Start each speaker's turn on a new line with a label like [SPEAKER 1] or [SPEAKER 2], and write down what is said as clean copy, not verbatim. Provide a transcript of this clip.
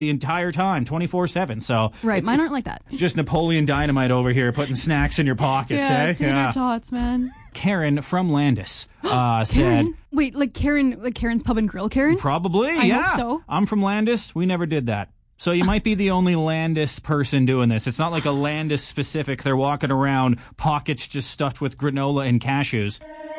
[SPEAKER 1] the entire time, 24/7. So
[SPEAKER 2] right, mine aren't like that.
[SPEAKER 1] Just Napoleon Dynamite over here, putting snacks in your pockets, eh?
[SPEAKER 2] Tater tots, man.
[SPEAKER 1] Karen from Landis said...
[SPEAKER 2] Karen? Wait, like Karen's Pub and Grill Karen?
[SPEAKER 1] Probably,
[SPEAKER 2] I hope so.
[SPEAKER 1] I'm from Landis. We never did that. So you might be the only Landis person doing this. It's not like a Landis specific. They're walking around, pockets just stuffed with granola and cashews.